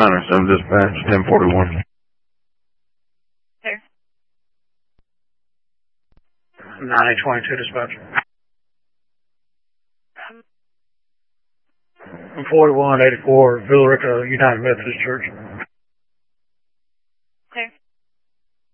907 dispatch, 1041. There. 9822 dispatch. 4184 Villa Rica United Methodist Church.